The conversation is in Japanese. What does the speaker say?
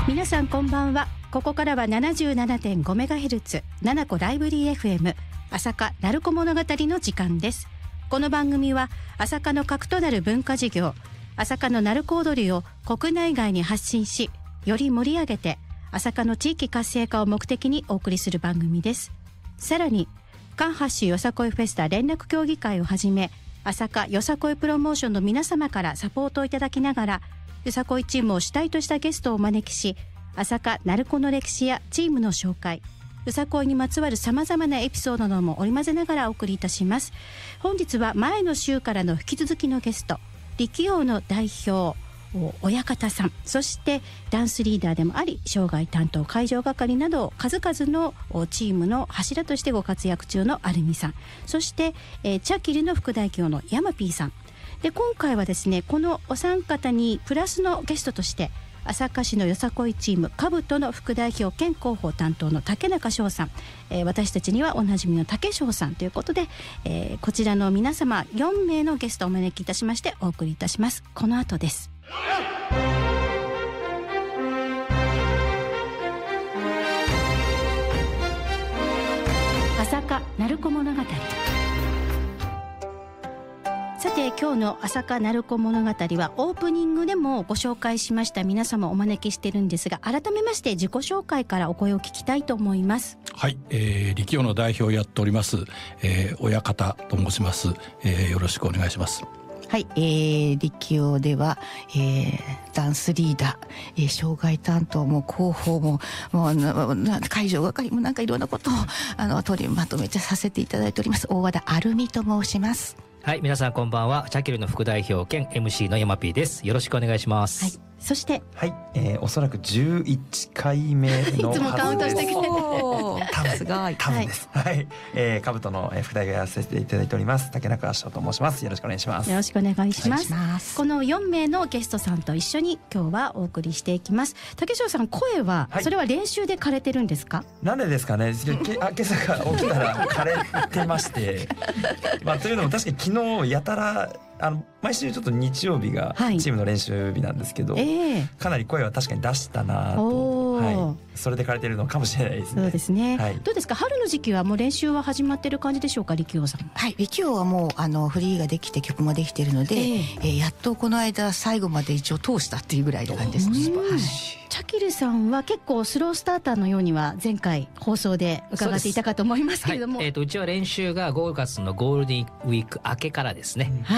皆さんこんばんは。ここからは 77.5MHz 七子ライブリー FM 朝霞鳴子物語の時間です。この番組は朝霞の核となる文化事業、朝霞の鳴子踊りを国内外に発信し、より盛り上げて朝霞の地域活性化を目的にお送りする番組です。さらに関八州よさこいフェスタ連絡協議会をはじめ、朝霞よさこいプロモーションの皆様からサポートをいただきながら、よさこいチームを主体としたゲストをお招きし、朝霞鳴子の歴史やチームの紹介、よさこいにまつわるさまざまなエピソードなども織り交ぜながらお送りいたします。本日は前の週からの引き続きのゲスト、力王の代表親方さん、そしてダンスリーダーでもあり障害担当会場係など数々のチームの柱としてご活躍中のアルミさん、そして、チャキリの副代表のヤマピーさんで、今回はですね、このお三方にプラスのゲストとして朝霞市のよさこいチームカブトの副代表兼広報担当の竹中翔さん、私たちにはおなじみの竹翔さんということで、こちらの皆様4名のゲストをお招きいたしましてお送りいたします。この後です。朝霞鳴子物語。さて今日の朝霞鳴子物語はオープニングでもご紹介しました皆様をお招きしてるんですが、改めまして自己紹介からお声を聞きたいと思います。 はい、力王の代表をやっております、親方と申します、よろしくお願いします。 はい、力王では、ダンスリーダー、障害担当も広報も会場係もなんかいろんなことを取りまとめてさせていただいております大和田アルミと申します。 はい、皆さんこんばんは。チャキルの副代表兼 MC のヤマピーです。よろしくお願いします。 はい、そしてはい、おそらく11回目のいつもカウントしてきてすごい多分です。はい、カブトの副代表やらせていただいております竹中翔と申します。よろしくお願いします。 よろしくお願いします。この4名のゲストさんと一緒に今日はお送りしていきます。竹翔さん、声は、それは練習で枯れてるんですか？ なんでですかね。今朝が起きたら枯れてましてというのも確かに昨日やたら毎週ちょっと日曜日がチームの練習日なんですけど、かなり声は確かに出したなと、それで枯れてるのかもしれないですね。 そうですね、 はい、 どうですか、春の時期はもう練習は始まってる感じでしょうか、力王さん。 はい、力王はもうフリーができて曲もできてるので、やっとこの間最後まで一応通したっていうぐらいの感じですね。 チャキルさんは結構スロースターターのようには前回放送で伺っていたかと思いますけれども、 うちは練習が5月のゴールデンウィーク明けからですね。